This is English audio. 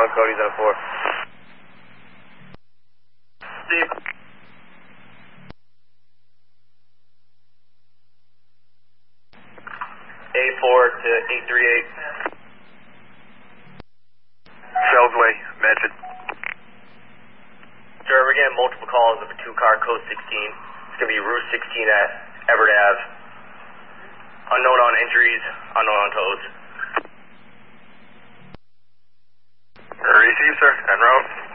1, Cody's on 4. Steve. A4 to 838. Shells Way, mentioned. Sir, we're getting multiple calls of a 2-car code 16. It's going to be Route 16 at Everett Ave. Unknown on injuries, unknown on tows. Receive, sir. En route.